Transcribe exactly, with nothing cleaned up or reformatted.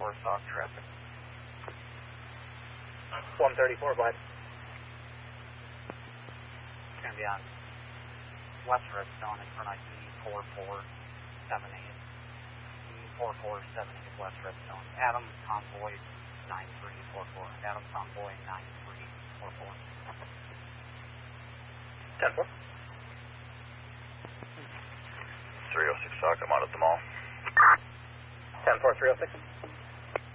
four stock traffic. one thirty-four, go ahead. It's going to be on West Redstone in front of E four four seven eight. E four four seven eight West Redstone. Adams Convoy nine three four four. Adams Convoy nine three four four. ten four. three oh six stock, I'm out at the mall. ten four, three oh six.